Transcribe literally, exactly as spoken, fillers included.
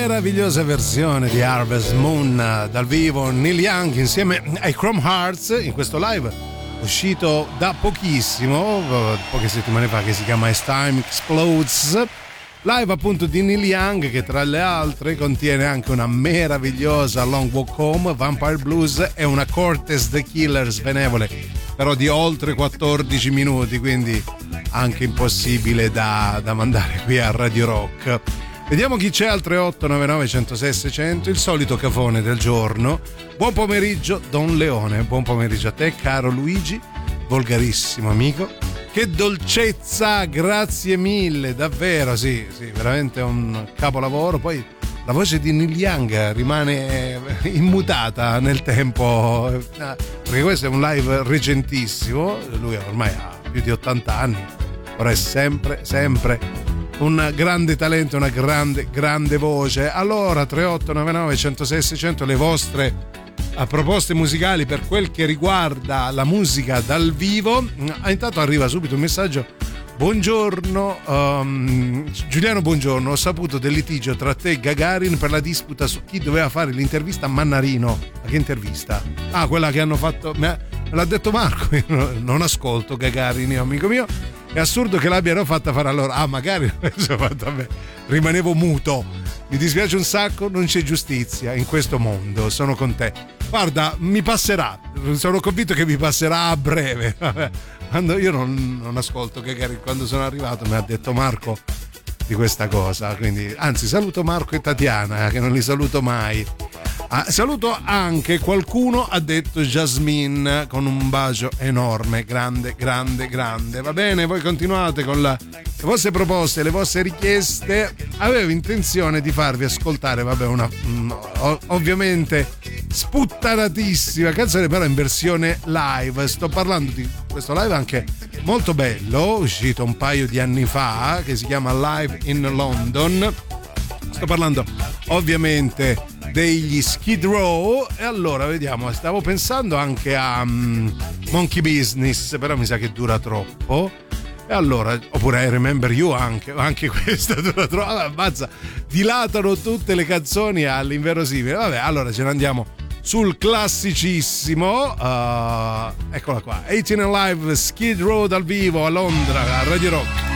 meravigliosa versione di Harvest Moon dal vivo, Neil Young insieme ai Chrome Hearts in questo live uscito da pochissimo, poche settimane fa, che si chiama As Time Explodes, live appunto di Neil Young, che tra le altre contiene anche una meravigliosa Long Walk Home, Vampire Blues e una Cortez the Killer svenevole, però di oltre quattordici minuti, quindi anche impossibile da, da mandare qui a Radio Rock. Vediamo chi c'è al tre otto nove nove uno zero sei sei zero zero, il solito cafone del giorno. Buon pomeriggio Don Leone, buon pomeriggio a te caro Luigi, volgarissimo amico. Che dolcezza, grazie mille, davvero, sì, sì, veramente un capolavoro. Poi la voce di Neil Young rimane immutata nel tempo, perché questo è un live recentissimo, lui ormai ha più di ottanta anni, ora è sempre, sempre un grande talento, una grande, grande voce. Allora, tre otto nove nove uno zero sei sei zero zero, le vostre a proposte musicali per quel che riguarda la musica dal vivo. Intanto arriva subito un messaggio: buongiorno um, Giuliano, buongiorno, ho saputo del litigio tra te e Gagarin per la disputa su chi doveva fare l'intervista a Mannarino. Ma che intervista? Ah, quella che hanno fatto, me l'ha detto Marco, io non ascolto Gagarin, io, amico mio, è assurdo che l'abbiano fatta fare a loro. Ah, magari l'ho fatto a me, rimanevo muto, mi dispiace un sacco, non c'è giustizia in questo mondo, sono con te. Guarda, mi passerà, sono convinto che mi passerà a breve. Quando io non, non ascolto Gagarin, quando sono arrivato mi ha detto Marco di questa cosa, quindi anzi saluto Marco e Tatiana, che non li saluto mai. Ah, saluto anche qualcuno, ha detto Jasmine, con un bacio enorme, grande, grande, grande. Va bene, voi continuate con la, le vostre proposte, le vostre richieste. Avevo intenzione di farvi ascoltare, vabbè, una ov- ovviamente sputtanatissima canzone, però in versione live. Sto parlando di questo live anche molto bello, uscito un paio di anni fa, che si chiama Live in London. Sto parlando ovviamente degli Skid Row. E allora vediamo, stavo pensando anche a um, Monkey Business, però mi sa che dura troppo. E allora, oppure I Remember You, anche, anche questa dura troppo. Vabbè, ammazza, dilatano tutte le canzoni all'inverosimile. Vabbè, allora ce ne andiamo sul classicissimo, uh, eccola qua, eighteen Alive, Skid Row dal vivo a Londra, a Radio Rock.